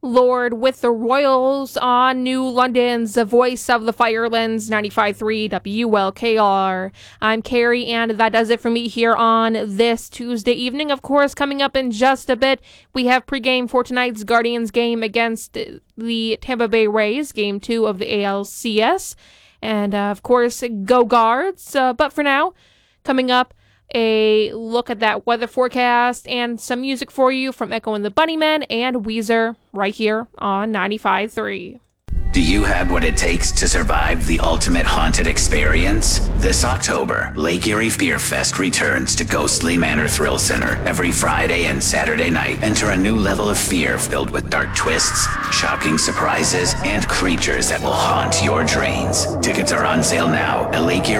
Lord with the Royals on New London's The Voice of the Firelands, 95.3 WLKR. I'm Carrie, and that does it for me here on this Tuesday evening. Of course, coming up in just a bit, we have pregame for tonight's Guardians game against the Tampa Bay Rays, Game 2 of the ALCS. And, of course, go Guards. But for now, coming up, a look at that weather forecast and some music for you from Echo and the Bunnymen and Weezer right here on 95.3. Do you have what it takes to survive the ultimate haunted experience? This October, Lake Erie Fear Fest returns to Ghostly Manor Thrill Center every Friday and Saturday night. Enter a new level of fear filled with dark twists, shocking surprises, and creatures that will haunt your dreams. Tickets are on sale now at Lake Erie